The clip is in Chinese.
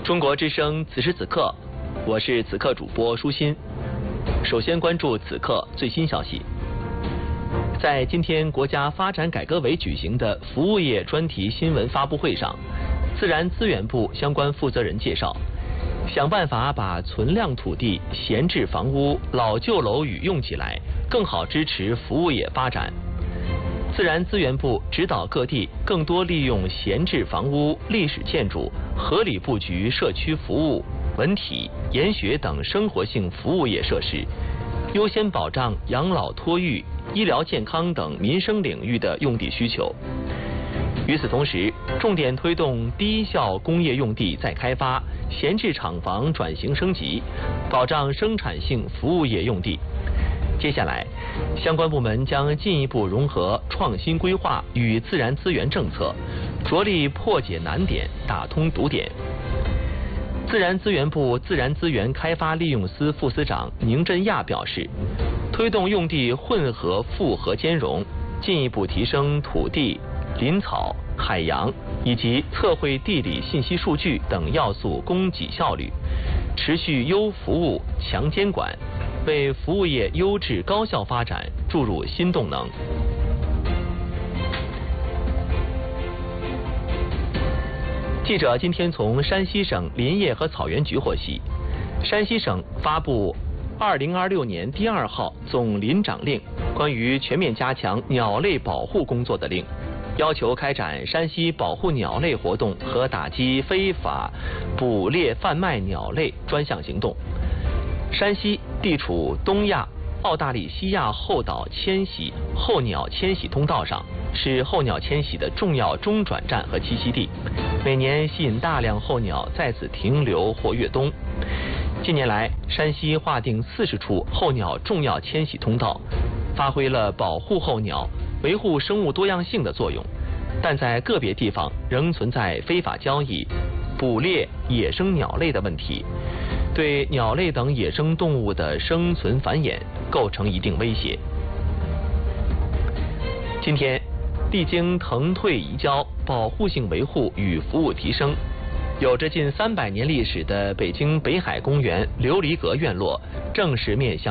中国之声此时此刻，我是此刻主播舒心。首先关注此刻最新消息。在今天国家发展改革委举行的服务业专题新闻发布会上，自然资源部相关负责人介绍，想办法把存量土地、闲置房屋、老旧楼宇用起来，更好支持服务业发展。自然资源部指导各地更多利用闲置房屋、历史建筑，合理布局社区服务、文体、研学等生活性服务业设施，优先保障养老托育、医疗健康等民生领域的用地需求。与此同时，重点推动低效工业用地再开发、闲置厂房转型升级，保障生产性服务业用地。接下来，相关部门将进一步融合创新规划与自然资源政策，着力破解难点，打通堵点。自然资源部自然资源开发利用司副司长宁振亚表示，推动用地混合复合兼容，进一步提升土地、林草、海洋以及测绘地理信息数据等要素供给效率，持续优服务、强监管，为服务业优质高效发展注入新动能。记者今天从山西省林业和草原局获悉，山西省发布2026年第2号总林长令，关于全面加强鸟类保护工作的令，要求开展山西保护鸟类活动和打击非法捕猎贩卖鸟类专项行动。山西地处东亚澳大利西亚候岛候鸟迁徙通道上，是候鸟迁徙的重要中转站和栖息地，每年吸引大量候鸟在此停留或越冬。近年来，山西划定40处候鸟重要迁徙通道，发挥了保护候鸟、维护生物多样性的作用，但在个别地方仍存在非法交易、捕猎野生鸟类的问题，对鸟类等野生动物的生存繁衍构成一定威胁。今天，历经腾退移交、保护性维护与服务提升，有着近300年历史的北京北海公园琉璃阁院落正式面向